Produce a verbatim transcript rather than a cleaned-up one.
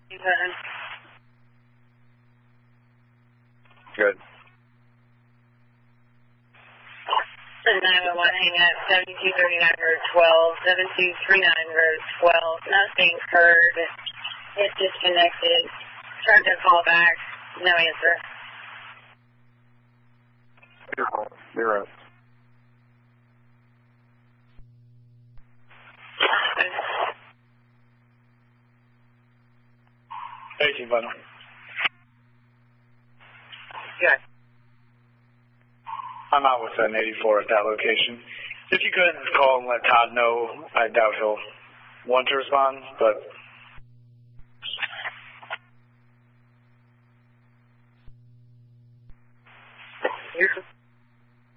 Good. nine one one, hang up, seventy-two thirty-nine, road twelve, seventy-two thirty-nine, road twelve, nothing heard, it's disconnected, tried to call back, no answer. Zero. eighteen final. Good. I'm out with an eighty-four at that location. If you could call and let Todd know, I doubt he'll want to respond, but...